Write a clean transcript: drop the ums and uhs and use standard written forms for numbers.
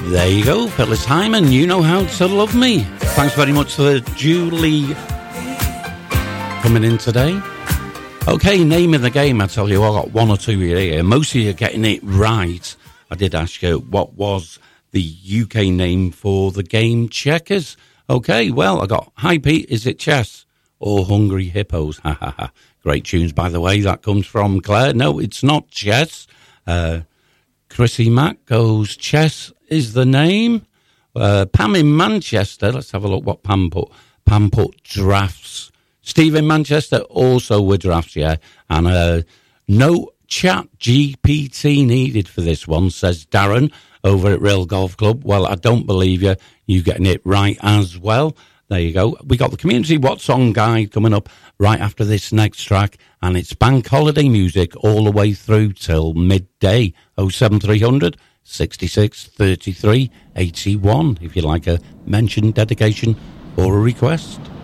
There you go, Phyllis Hyman, You Know How to Love Me. Thanks very much for Julie coming in today. Okay, name of the game, I tell you, I got one or two here. Most of you are getting it right. I did ask you what was the UK name for the game Checkers. Okay, well, I got, hi Pete, is it chess or Hungry Hippos? Ha ha ha. Great tunes, by the way, that comes from Claire. No, it's not chess. Chrissy Mack goes, chess is the name. Pam in Manchester, let's have a look what Pam put. Pam put drafts. Steve in Manchester, also with drafts, yeah. And no chat GPT needed for this one, says Darren over at Rail Golf Club. Well, I don't believe you. You're getting it right as well. There you go. We got the Community What Song Guide coming up right after this next track, and it's bank holiday music all the way through till midday. 07300 66 33 81 if you like a mention, dedication, or a request.